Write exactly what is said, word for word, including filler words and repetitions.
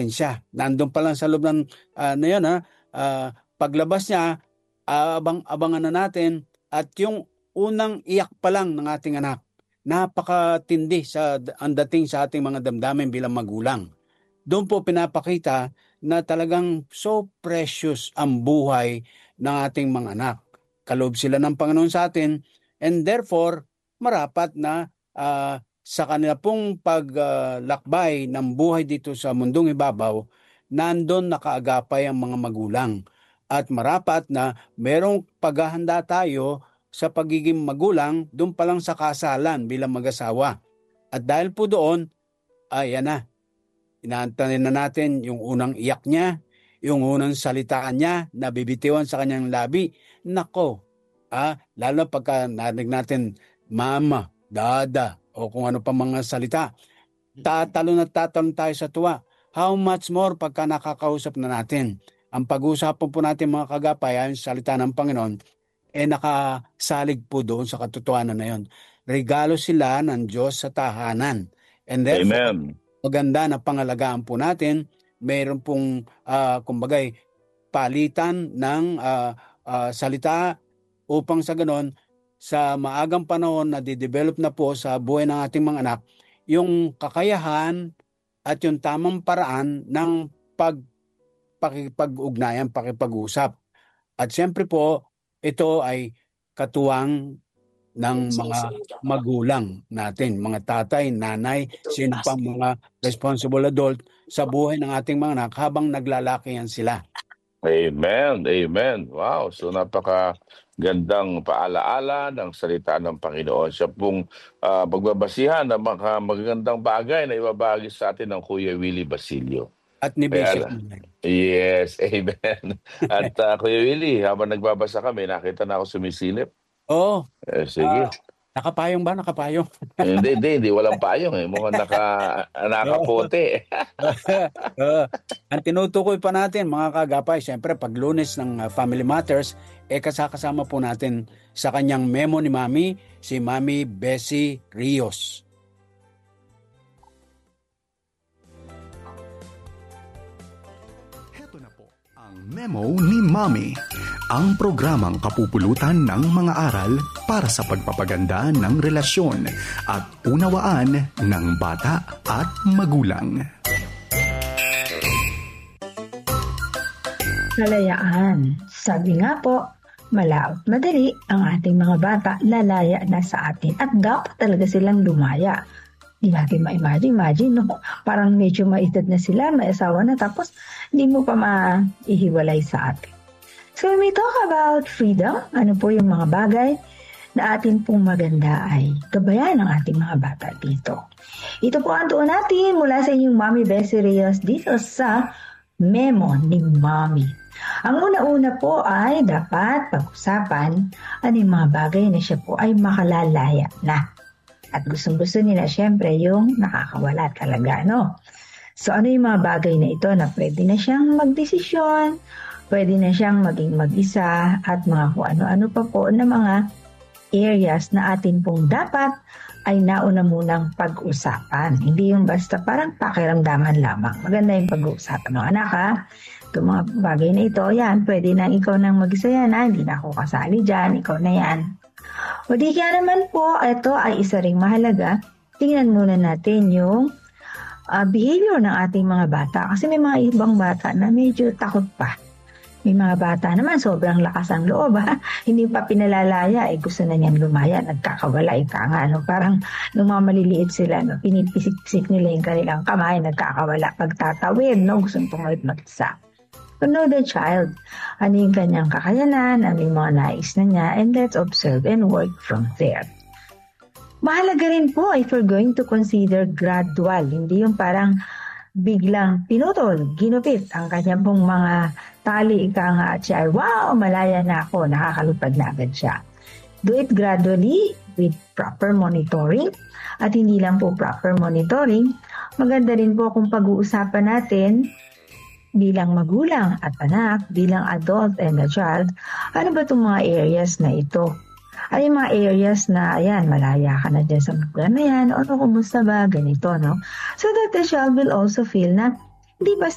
ebidensya. Nandun pa lang sa loob ng uh, na yan, ha, uh, paglabas niya, uh, abang-abangan na natin at yung unang iyak pa lang ng ating anak, napakatindi sa ang dating sa ating mga damdamin bilang magulang. Doon po pinapakita na talagang so precious ang buhay ng ating mga anak. Kaloob sila ng Panginoon sa atin and therefore marapat na uh, sa kanila pong paglakbay uh, ng buhay dito sa mundong ibabaw, nandun nakaagapay ang mga magulang. At marapat na merong paghahanda tayo sa pagiging magulang doon pa lang sa kasalan bilang mag-asawa. At dahil po doon, ayan na, inaantanin na natin yung unang iyak niya, yung unang salitaan niya na bibitiwan sa kanyang labi. Nako, ah, lalo pagka narinig natin, mama, dada, o kung ano pa mga salita, tatalon at tatalon tayo sa tuwa. How much more pagka nakakausap na natin? Ang pag-uusapan po natin mga kagapay, ayon sa salita ng Panginoon, eh nakasalig po doon sa katotohanan na yun. Regalo sila ng Diyos sa tahanan. And therefore, Amen. Maganda na pangalagaan po natin. Mayroon pong, uh, kumbagay, palitan ng uh, uh, salita upang sa ganon, sa maagang panahon na di-develop na po sa buhay ng ating mga anak, yung kakayahan at yung tamang paraan ng pag, pakipag-ugnayan, pakipag-usap. At siyempre po, ito ay katuwang ng mga magulang natin, mga tatay, nanay, sino pang mga responsible adult sa buhay ng ating mga anak habang naglalaki yan sila. Amen, amen. Wow, so napaka gandang paalaala ng salita ng Panginoon. Siya pong uh, pagbabasihan ng mga magagandang bagay na ibabagi sa atin ng Kuya Willie Basilio. At ni Bishop. Yes, amen. At uh, Kuya Willie, habang nagbabasa kami, nakita na ako sumisilip. Oo. Eh, sige. Uh, nakapayong ba? Nakapayong? hindi, hindi, hindi. Walang payong eh. Mukhang naka, nakapote. uh, ang tinutukoy pa natin, mga kagapay, siyempre, pag Lunes ng uh, Family Matters, eh kasakasama po natin sa kanyang memo ni Mami, si Mami Bessie Rios. Heto na po ang memo ni Mami. Ang programang kapupulutan ng mga aral para sa pagpapaganda ng relasyon at unawaan ng bata at magulang. Kalayaan. Sabi nga po, malaot madali ang ating mga bata lalaya na sa atin at dapat talaga silang lumaya. Di natin ma-imagine, imagine, no? Parang medyo maitad na sila, may asawa na, tapos hindi mo pa maihiwalay sa atin. So when we talk about freedom, ano po yung mga bagay na atin pong maganda ay gabayan ng ating mga bata dito. Ito po ang tuon natin mula sa inyong Mami Bessie Rios dito sa memo ni Mami. Ang una-una po ay dapat pag-usapan ano yung mga bagay na siya po ay makalalaya na. At gustong-gusto nila syempre yung nakakawala talaga, no? So ano yung mga bagay na ito na pwede na siyang magdesisyon, pwede na siyang maging mag-isa at mga kung ano-ano pa po na mga areas na atin pong dapat ay nauna munang pag-usapan. Hindi yung basta parang pakiramdaman lamang. Maganda yung pag-uusapan. No, anak ha, itong mga bagay na ito, yan, pwede na ikaw nang mag-isa yan ha, hindi na ako kasali dyan, ikaw na yan. O di kaya naman po, ito ay isa ring mahalaga. Tingnan muna natin yung uh, behavior ng ating mga bata. Kasi may mga ibang bata na medyo takot pa. May mga bata naman, sobrang lakas ang loob, ha? Hindi pa pinalalaya, eh gusto na niyan lumaya, nagkakawala, ika nga, no? Parang nung mga maliliit sila, no? Pinipisik-pisik nila yung kanilang kamay, nagkakawala, pagtatawid, no? Gusto tumawid mag-isa. To know the child, ano yung kanyang kakayanan, ano yung mga nais na niya, and let's observe and work from there. Mahalaga rin po if we're going to consider gradual, hindi yung parang biglang pinutol, ginupit ang kanyang pong mga tali, ika nga at siya, wow, malaya na ako, nakakalupad na agad siya. Do it gradually with proper monitoring at hindi lang po proper monitoring, maganda rin po kung pag-uusapan natin bilang magulang at anak, bilang adult and a child, ano ba itong mga areas na ito? Ano yung mga areas na, ayan, malaya ka na dyan sa magulang na yan, o ano, kumusta ba, ganito, no? So that the child will also feel na, hindi basta